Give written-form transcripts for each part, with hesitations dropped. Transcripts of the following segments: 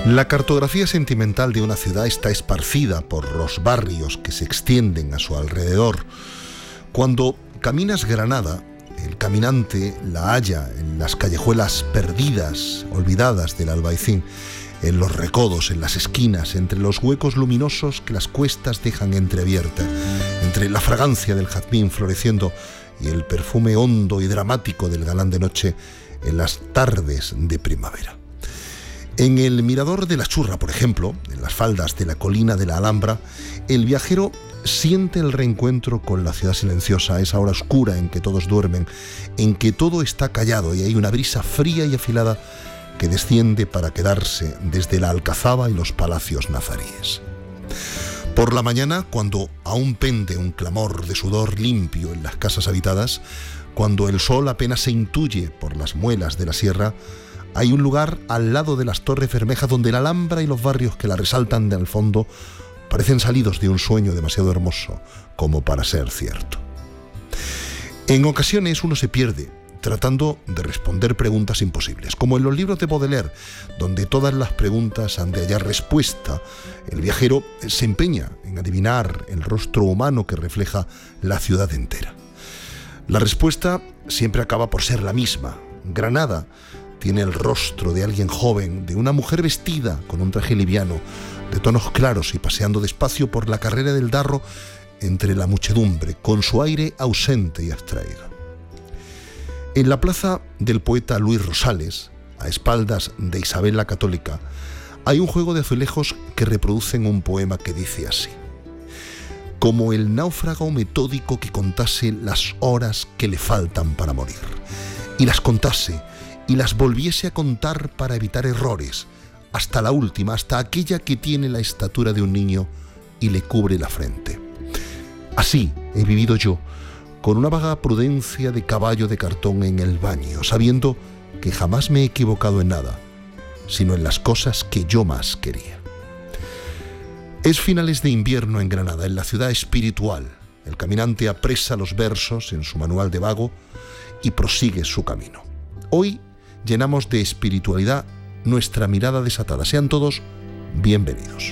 La cartografía sentimental de una ciudad está esparcida por los barrios que se extienden a su alrededor. Cuando caminas Granada, el caminante la halla en las callejuelas perdidas, olvidadas del Albaicín, en los recodos, en las esquinas, entre los huecos luminosos que las cuestas dejan entreabiertas, entre la fragancia del jazmín floreciendo y el perfume hondo y dramático del galán de noche en las tardes de primavera. En el Mirador de la Churra, por ejemplo, en las faldas de la colina de la Alhambra, el viajero siente el reencuentro con la ciudad silenciosa, a esa hora oscura en que todos duermen, en que todo está callado y hay una brisa fría y afilada que desciende para quedarse desde la Alcazaba y los palacios nazaríes. Por la mañana, cuando aún pende un clamor de sudor limpio en las casas habitadas, cuando el sol apenas se intuye por las muelas de la sierra, hay un lugar al lado de las Torres Bermejas donde la Alhambra y los barrios que la resaltan del fondo parecen salidos de un sueño demasiado hermoso como para ser cierto. En ocasiones uno se pierde tratando de responder preguntas imposibles, como en los libros de Baudelaire, donde todas las preguntas han de hallar respuesta. El viajero se empeña en adivinar el rostro humano que refleja la ciudad entera. La respuesta siempre acaba por ser la misma. Granada tiene el rostro de alguien joven, de una mujer vestida con un traje liviano, de tonos claros y paseando despacio por la carrera del Darro entre la muchedumbre, con su aire ausente y abstraído. En la plaza del poeta Luis Rosales, a espaldas de Isabel la Católica, hay un juego de azulejos que reproducen un poema que dice así: como el náufrago metódico que contase las horas que le faltan para morir, y las contase, y las volviese a contar para evitar errores, hasta la última, hasta aquella que tiene la estatura de un niño y le cubre la frente. Así he vivido yo, con una vaga prudencia de caballo de cartón en el baño, sabiendo que jamás me he equivocado en nada, sino en las cosas que yo más quería. Es finales de invierno en Granada, en la ciudad espiritual. El caminante apresa los versos en su manual de vago y prosigue su camino. Hoy llenamos de espiritualidad nuestra mirada desatada. Sean todos bienvenidos.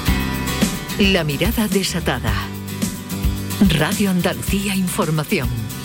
La mirada desatada. Radio Andalucía Información.